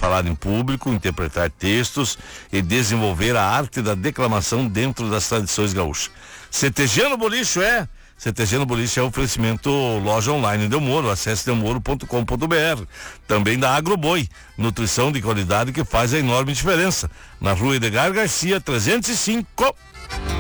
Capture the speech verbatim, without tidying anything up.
falar em público, interpretar textos e desenvolver a arte da declamação dentro das tradições gaúchas. Cetejano Bolicho é... Cetejano Boliche é oferecimento loja online Delmoro, acesse delmoro ponto com ponto br. Também da Agroboi, nutrição de qualidade que faz a enorme diferença. Na rua Edgar Garcia, trezentos e cinco.